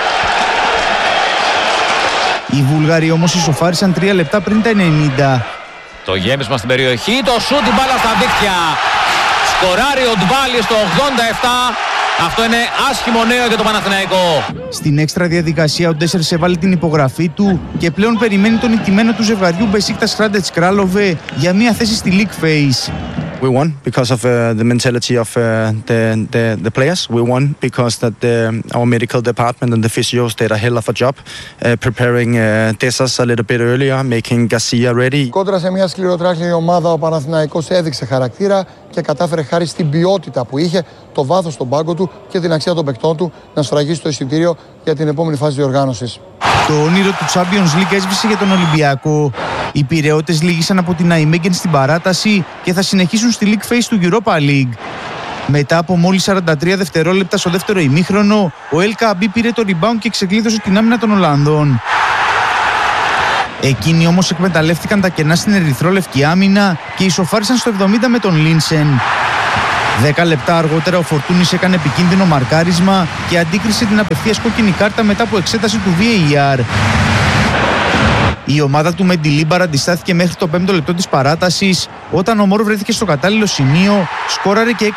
Οι Βούλγαροι όμως ισοφάρισαν 3 λεπτά πριν τα 90. Το γέμισμα στην περιοχή, το σούτ, την μπάλα στα δίχτυα. Σκοράρει ο Ντβάλι στο 87. Αυτό είναι άσχημο νέο για το Παναθηναϊκό. Στην έξτρα διαδικασία ο Ντέσσερς έβαλε την υπογραφή του και πλέον περιμένει τον ηττημένο του ζευγαριού Μπεσίκτας Χράντετς Κράλοβε για μια θέση στη League Phase. We won because of the mentality of the players. We won because that our medical department and the physios did a hell of a job preparing Dessers a little bit earlier, making Garcia ready. Κόντρα σε μια σκληροτράχυλη ομάδα, ο Παναθηναϊκός έδειξε χαρακτήρα και κατάφερε χάρη στην ποιότητα που είχε, το βάθος στον πάγκο του και την αξία των παικτών του να σφραγίσει το εισιτήριο για την επόμενη φάση διοργάνωσης. Το όνειρο του Champions League έσβησε για τον Ολυμπιακό. Οι Πειραιώτες λύγησαν από την Αϊμέγεν στην παράταση και θα συνεχίσουν στη League Phase του Europa League. Μετά από μόλις 43 δευτερόλεπτα στο δεύτερο ημίχρονο, ο El Kaabi πήρε το rebound και ξεκλείδωσε την άμυνα των Ολλανδών. Εκείνοι όμως εκμεταλλεύτηκαν τα κενά στην ερυθρόλευκη άμυνα και ισοφάρισαν στο 70 με τον Λίνσεν. 10 λεπτά αργότερα ο Φορτούνης έκανε επικίνδυνο μαρκάρισμα και αντίκρισε την απευθείας κόκκινη κάρτα μετά από εξέταση του VAR. Η ομάδα του Μεντιλίμπαρ αντιστάθηκε μέχρι το 5ο λεπτό της παράτασης, όταν ο Μόρ βρέθηκε στο κατάλληλο σημείο, σκόραρε και